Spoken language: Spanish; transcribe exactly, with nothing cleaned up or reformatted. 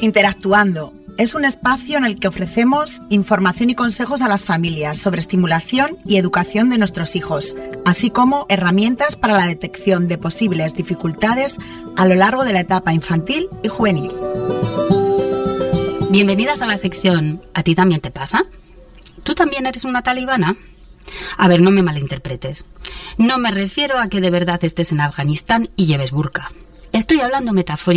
Interactuando es un espacio en el que ofrecemos información y consejos a las familias sobre estimulación y educación de nuestros hijos, así como herramientas para la detección de posibles dificultades a lo largo de la etapa infantil y juvenil. Bienvenidas a la sección ¿A ti también te pasa? ¿Tú también eres una talibana? A ver, no me malinterpretes. No me refiero a que de verdad estés en Afganistán y lleves burka. Estoy hablando metafóricamente.